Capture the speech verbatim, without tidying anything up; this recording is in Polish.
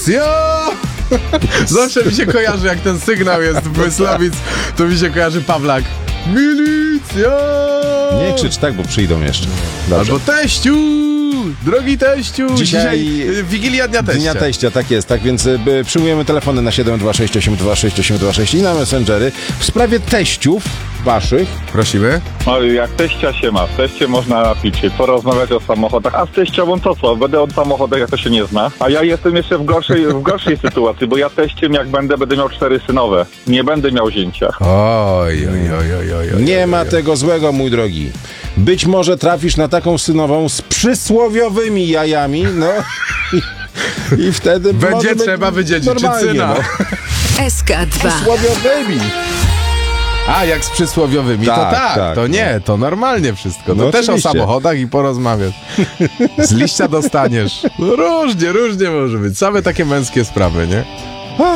Milicja! Zawsze mi się kojarzy, jak ten sygnał jest w Myslowic, to mi się kojarzy Pawlak. Milicja! Nie krzycz tak, bo przyjdą jeszcze. Dobrze. Albo teściu! Drogi teściu! Dzisiaj, Dzisiaj y, Wigilia Dnia Teścia. Dnia Teścia, tak jest, tak więc y, przyjmujemy telefony na siedem dwa sześć osiem dwa sześć osiem dwa sześć i na Messengery w sprawie teściów waszych. Prosimy. No jak teścia się ma, w teście można napić się, porozmawiać o samochodach, a z teściową to co? Będę o samochodach, jak to się nie zna. A ja jestem jeszcze w gorszej, w gorszej sytuacji, bo ja teściem jak będę, będę miał cztery synowe. Nie będę miał zięcia. Oj, oj, oj, oj, oj, oj. Nie ma tego złego, mój drogi. Być może trafisz na taką synową z przysłowiowymi jajami, no i, i wtedy Będzie może trzeba być wydziedziczyć normalnie, syna. no. S K dwa. Przysłowiowymi. A, jak z przysłowiowymi, Tak, to tak, tak, to no. nie, to normalnie wszystko. To No też oczywiście. o samochodach i porozmawiać. Z liścia dostaniesz. No różnie, różnie może być. Same takie męskie sprawy, nie?